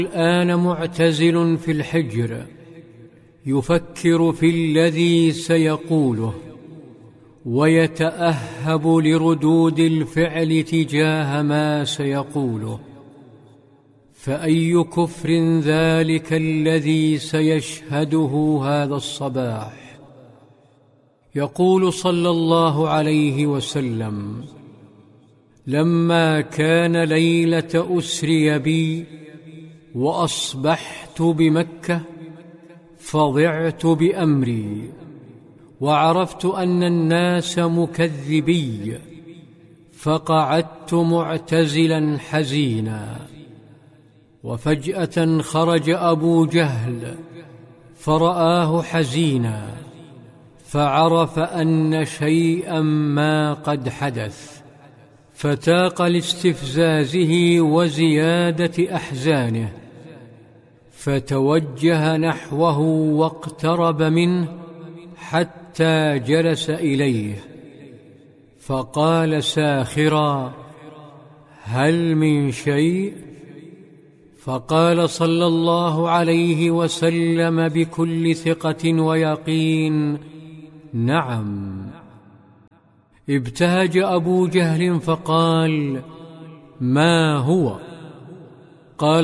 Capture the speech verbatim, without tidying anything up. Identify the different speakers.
Speaker 1: الآن معتزل في الحجر يفكر في الذي سيقوله ويتأهب لردود الفعل تجاه ما سيقوله، فأي كفر ذلك الذي سيشهده هذا الصباح. يقول صلى الله عليه وسلم: لما كان ليلة أسري بي وأصبحت بمكة فضعت بأمري، وعرفت أن الناس مكذبي، فقعدت معتزلا حزينا. وفجأة خرج أبو جهل فرآه حزينا، فعرف أن شيئا ما قد حدث، فتاق لاستفزازه وزيادة أحزانه، فتوجه نحوه واقترب منه حتى جلس إليه، فقال ساخرا: هل من شيء؟ فقال صلى الله عليه وسلم بكل ثقة ويقين: نعم. ابتهج أبو جهل فقال: ما هو؟ قال